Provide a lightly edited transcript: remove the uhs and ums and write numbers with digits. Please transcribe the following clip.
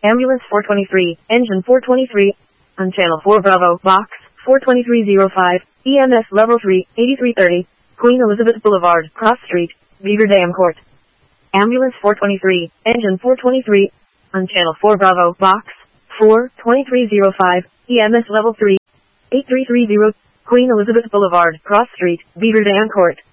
Ambulance 423, engine 423, on channel 4 Bravo, box 42305, EMS level 3, 8330, Queen Elizabeth Boulevard, Cross Street, Beaver Dam Court. Ambulance 423, engine 423, on channel 4 Bravo, box 42305, EMS level 3, 8330, Queen Elizabeth Boulevard, Cross Street, Beaver Dam Court.